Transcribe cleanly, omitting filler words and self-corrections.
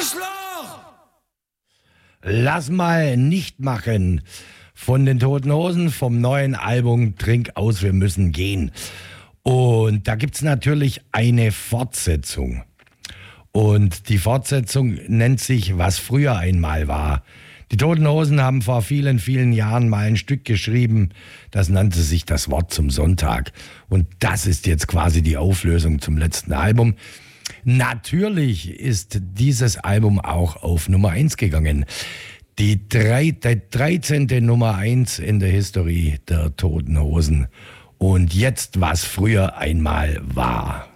Lass mal nicht machen. Von den Toten Hosen, vom neuen Album Trink aus, wir müssen gehen. Und da gibt's natürlich eine Fortsetzung. Und die Fortsetzung nennt sich Was früher einmal war. Die Toten Hosen haben vor vielen, vielen Jahren mal ein Stück geschrieben, das nannte sich Das Wort zum Sonntag. Und das ist jetzt quasi die Auflösung zum letzten Album. Natürlich ist dieses Album auch auf Nummer 1 gegangen. Der 13. Nummer 1 in der Historie der Toten Hosen. Und jetzt, was früher einmal war.